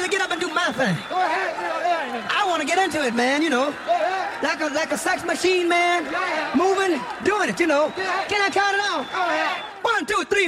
to get up and do my thing. Go ahead. I want to get into it, man, you know. Go ahead. Like a sex machine, man. Yeah. Moving, doing it, you know. Yeah. Can I count it out? Go ahead. 1, 2, 3.